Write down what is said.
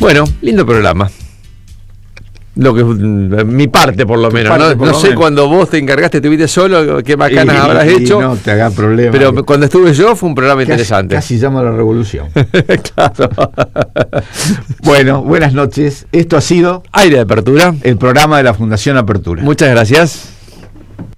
Bueno, lindo programa. Lo que mi parte por lo menos, no sé, cuando vos te encargaste, estuviste solo, qué bacanas habrás hecho. No te hagas problema. Pero cuando estuve yo fue un programa interesante. Casi llama a la revolución. Claro. Bueno, buenas noches. Esto ha sido Aire de Apertura, el programa de la Fundación Apertura. Muchas gracias.